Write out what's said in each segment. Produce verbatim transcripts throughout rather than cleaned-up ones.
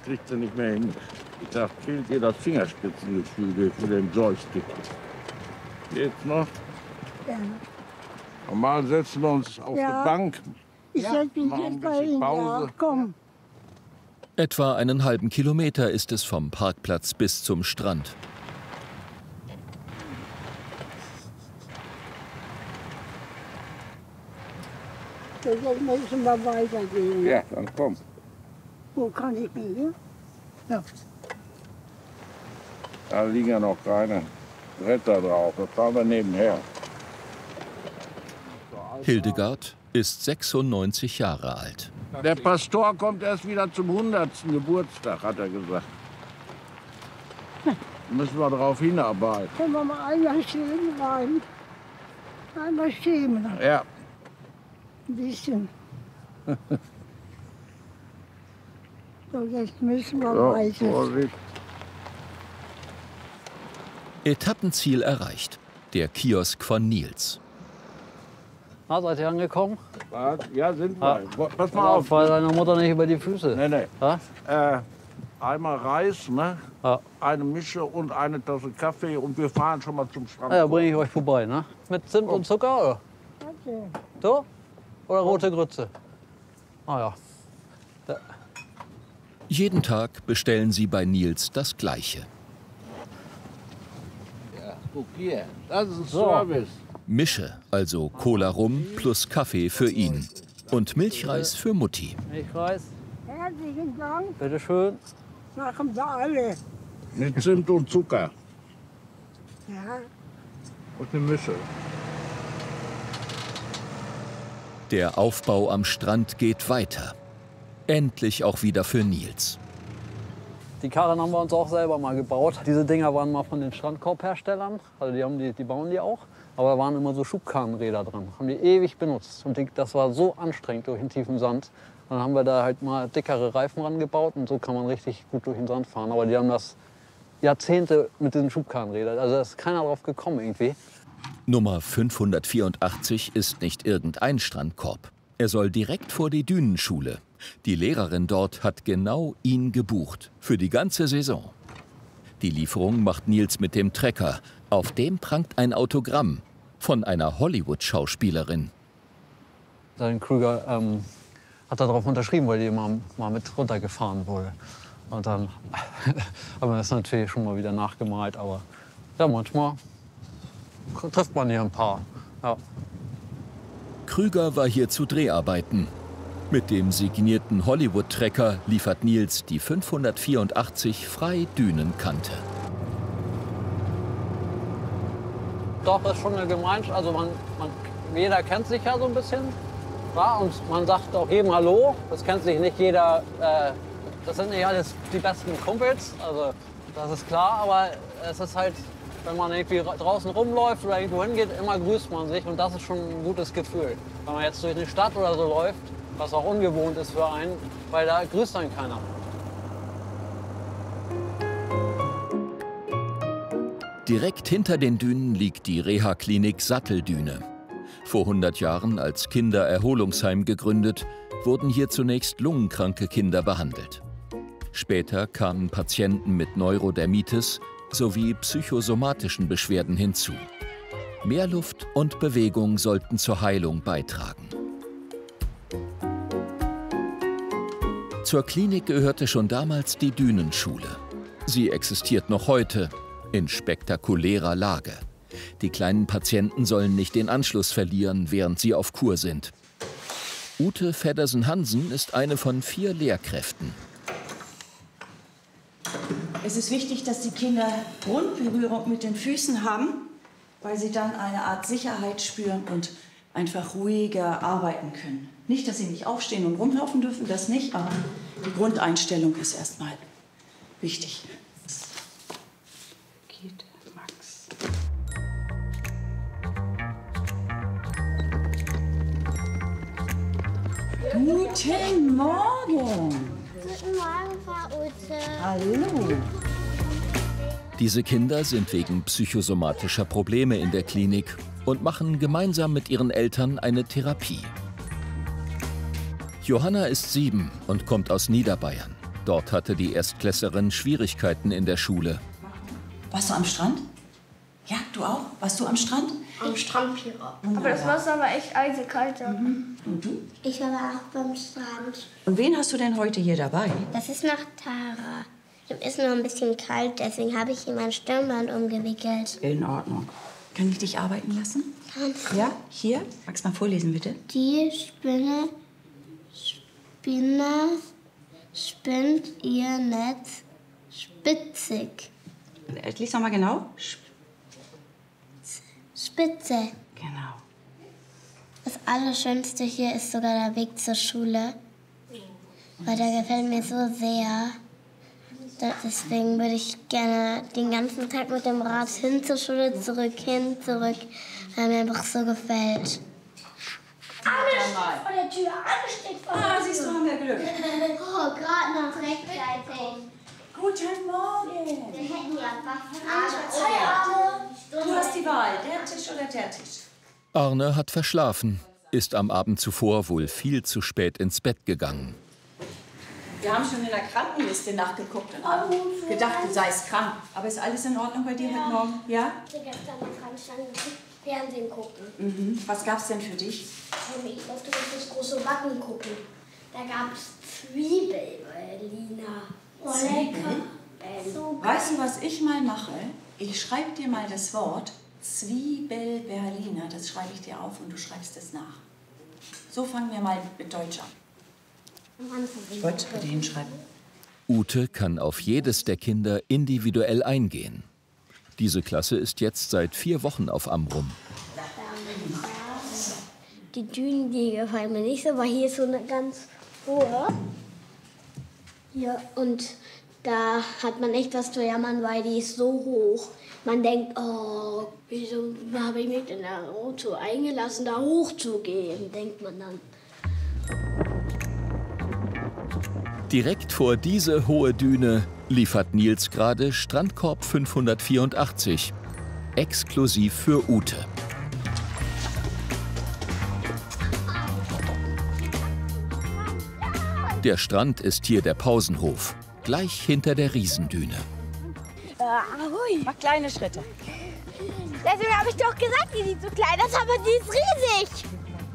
kriegt sie nicht mehr hin. Ich sag, fehlt ihr das Fingerspitzengefühl für den Joystick. Geht's noch? Ja. Normal setzen wir uns auf Ja. die Bank. Ich Ja, setze mich machen ein jetzt bei bisschen Ihnen. Pause. Ja, komm. Etwa einen halben Kilometer ist es vom Parkplatz bis zum Strand. Jetzt müssen wir weitergehen. Ja, dann komm. Wo kann ich gehen? Ja. Da liegen ja noch keine Bretter drauf. Das fahren wir nebenher. Hildegard ist sechsundneunzig Jahre alt. Der Pastor kommt erst wieder zum hundertsten Geburtstag, hat er gesagt. Müssen wir darauf hinarbeiten. Können wir mal einmal stehen rein? Einmal stehen. Ja. Ein bisschen. So, jetzt müssen wir So, weiter. Vorsicht. Etappenziel erreicht. Der Kiosk von Nils. Ah, seid ihr angekommen? Was? Ja, sind wir. Ah. Pass mal auf. Fall deiner Mutter nicht über die Füße. Nee, nee. Ja? Äh, einmal Reis, ne? Ja. Eine Mische und eine Tasse Kaffee und wir fahren schon mal zum Strand. Ah, ja, bringe ich euch vorbei, ne? Mit Zimt und Zucker, oder? Okay. So? Oder rote Grütze? Ah ja. Ja. Jeden Tag bestellen sie bei Nils das Gleiche. Ja, guck hier. Das ist ein So. Service. Mische, also Cola Rum plus Kaffee für ihn. Und Milchreis für Mutti. Milchreis, Herzlichen Dank. bitteschön. Machen wir alle. Mit Zimt und Zucker. Ja. Und eine Mische. Der Aufbau am Strand geht weiter. Endlich auch wieder für Nils. Die Karren haben wir uns auch selber mal gebaut. Diese Dinger waren mal von den Strandkorbherstellern. Also die, haben die, die bauen die auch. Aber da waren immer so Schubkarrenräder dran. Haben die ewig benutzt. Und die, das war so anstrengend durch den tiefen Sand. Dann haben wir da halt mal dickere Reifen rangebaut und so kann man richtig gut durch den Sand fahren. Aber die haben das Jahrzehnte mit diesen Schubkarrenrädern. Also da ist keiner drauf gekommen irgendwie. Nummer fünfhundertvierundachtzig ist nicht irgendein Strandkorb. Er soll direkt vor die Dünenschule. Die Lehrerin dort hat genau ihn gebucht. Für die ganze Saison. Die Lieferung macht Nils mit dem Trecker. Auf dem prangt ein Autogramm von einer Hollywood-Schauspielerin. Sein Krüger ähm, hat darauf unterschrieben, weil die mal, mal mit runtergefahren wurde. Und dann haben wir das natürlich schon mal wieder nachgemalt. Aber ja, manchmal trifft man hier ein paar. Ja. Krüger war hier zu Dreharbeiten. Mit dem signierten Hollywood-Trecker liefert Nils die fünfhundertvierundachtzig Freidünenkante. Doch, ist schon eine Gemeinschaft. Also man, man, jeder kennt sich ja so ein bisschen. Ja, und man sagt auch jedem Hallo. Das kennt sich nicht jeder. Äh, das sind nicht alles die besten Kumpels. Also das ist klar. Aber es ist halt, wenn man irgendwie draußen rumläuft oder irgendwo hingeht, immer grüßt man sich. Und das ist schon ein gutes Gefühl. Wenn man jetzt durch eine Stadt oder so läuft, was auch ungewohnt ist für einen, weil da grüßt einen keiner. Direkt hinter den Dünen liegt die Reha-Klinik Satteldüne. Vor hundert Jahren als Kindererholungsheim gegründet, wurden hier zunächst lungenkranke Kinder behandelt. Später kamen Patienten mit Neurodermitis sowie psychosomatischen Beschwerden hinzu. Mehr Luft und Bewegung sollten zur Heilung beitragen. Zur Klinik gehörte schon damals die Dünenschule. Sie existiert noch heute in spektakulärer Lage. Die kleinen Patienten sollen nicht den Anschluss verlieren, während sie auf Kur sind. Ute Feddersen-Hansen ist eine von vier Lehrkräften. Es ist wichtig, dass die Kinder Grundberührung mit den Füßen haben, weil sie dann eine Art Sicherheit spüren und einfach ruhiger arbeiten können. Nicht, dass sie nicht aufstehen und rumlaufen dürfen, das nicht, aber die Grundeinstellung ist erstmal wichtig. Geht, Max. Guten Morgen. Guten Morgen, Frau Ute. Hallo. Diese Kinder sind wegen psychosomatischer Probleme in der Klinik und machen gemeinsam mit ihren Eltern eine Therapie. Johanna ist sieben und kommt aus Niederbayern. Dort hatte die Erstklässlerin Schwierigkeiten in der Schule. Warst du am Strand? Ja, du auch? Warst du am Strand? Am Strandpirat. Aber das Wasser war echt eisekalt. Mhm. Und du? Ich war auch beim Strand. Und wen hast du denn heute hier dabei? Das ist nach Tara. Ihm ist noch ein bisschen kalt, deswegen habe ich ihm ein Stirnband umgewickelt. In Ordnung. Kann ich dich arbeiten lassen? Kannst Ja, hier. Magst du mal vorlesen, bitte? Die Spinne, Spinner, spinnt ihr Netz spitzig. Äh, Lies noch mal genau. Sp- Spitze. Genau. Das Allerschönste hier ist sogar der Weg zur Schule. Weil der gefällt mir so sehr. Da- Deswegen würde ich gerne den ganzen Tag mit dem Rad hin zur Schule, zurück, hin, zurück. Weil mir einfach so gefällt. Alles vor der Tür, alles steht vor Ah, siehst du, haben wir Glück. Oh, gerade noch rechtzeitig. Guten Morgen. Wir hätten ja Hi, Arne. Du hast die Wahl, der Tisch oder der Tisch? Arne hat verschlafen, ist am Abend zuvor wohl viel zu spät ins Bett gegangen. Wir haben schon in der Krankenliste nachgeguckt und haben gedacht, du seist krank. Aber ist alles in Ordnung bei dir heute Morgen? Ja? Ich will gestern noch dran standen, Fernsehen gucken. Mhm. Was gab's denn für dich? Ich durfte das große Backen gucken. Da gab es Zwiebelberliner. Oh, lecker. So Weißt du, was ich mal mache? Ich schreibe dir mal das Wort Zwiebelberliner. Das schreibe ich dir auf und du schreibst es nach. So fangen wir mal mit Deutsch an. Gut, bitte hinschreiben. Ute kann auf jedes der Kinder individuell eingehen. Diese Klasse ist jetzt seit vier Wochen auf Amrum. Die Dünen, die gefallen mir nicht so, weil hier ist so eine ganz hohe. Ja, und da hat man echt was zu jammern, weil die ist so hoch. Man denkt, oh, wieso habe ich mich in der Auto eingelassen, da hochzugehen, denkt man dann. Direkt vor diese hohe Düne liefert Nils gerade Strandkorb fünfhundertvierundachtzig, exklusiv für Ute. Der Strand ist hier der Pausenhof, gleich hinter der Riesendüne. Mach kleine Schritte. Deswegen habe ich doch gesagt, die ist so klein ist, aber die ist riesig.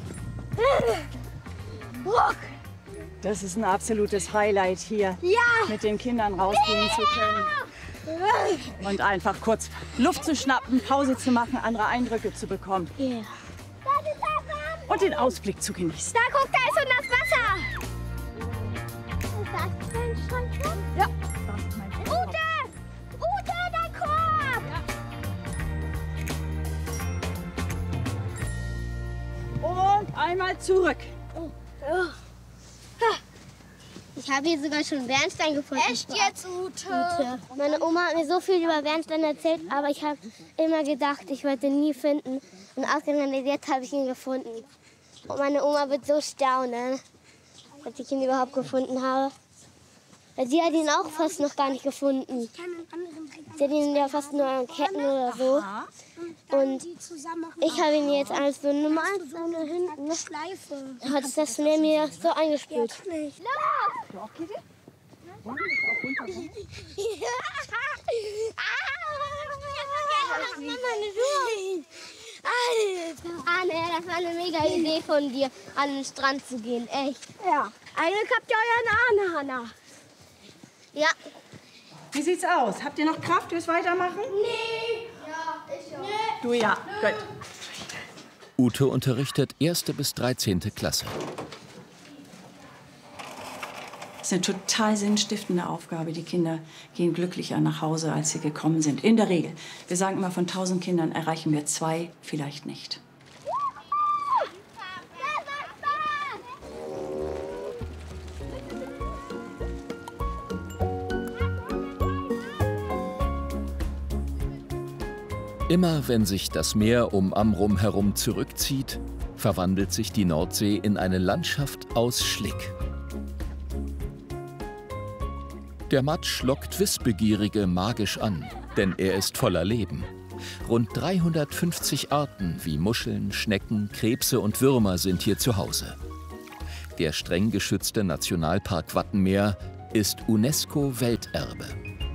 Ruck. Das ist ein absolutes Highlight hier, Ja. mit den Kindern rausgehen zu können und einfach kurz Luft zu schnappen, Pause zu machen, andere Eindrücke zu bekommen Yeah. und den Ausblick zu genießen. Da guck, da ist schon das Wasser. Ist das dein Strandkorb? Ja. Ute! Ute, dein Korb! Und einmal zurück. Ich habe hier sogar schon Bernstein gefunden. Echt jetzt, Ute? Ute. Meine Oma hat mir so viel über Bernstein erzählt, aber ich habe immer gedacht, ich werde ihn nie finden. Und ausgerechnet jetzt habe ich ihn gefunden. Und meine Oma wird so staunen, dass ich ihn überhaupt gefunden habe. Weil sie hat ihn auch fast noch gar nicht gefunden. Sie hat ihn ja fast nur an Ketten oder so. Und ich habe ihn jetzt als so normal so hinten. Hat das Schnee mir so eingespült. Anne, das war eine mega Idee von dir, an den Strand zu gehen, echt. Ja. Eigentlich habt ihr euren Arne, Hanna. Ja. Wie sieht's aus? Habt ihr noch Kraft fürs Weitermachen? Nee. Ja, ich ja. Du ja. Gut. Ute unterrichtet erste bis dreizehnte Klasse. Das ist eine total sinnstiftende Aufgabe. Die Kinder gehen glücklicher nach Hause, als sie gekommen sind. In der Regel. Wir sagen immer, von tausend Kindern erreichen wir zwei, vielleicht nicht. Immer wenn sich das Meer um Amrum herum zurückzieht, verwandelt sich die Nordsee in eine Landschaft aus Schlick. Der Matsch lockt Wissbegierige magisch an, denn er ist voller Leben. Rund dreihundertfünfzig Arten wie Muscheln, Schnecken, Krebse und Würmer sind hier zu Hause. Der streng geschützte Nationalpark Wattenmeer ist UNESCO-Welterbe.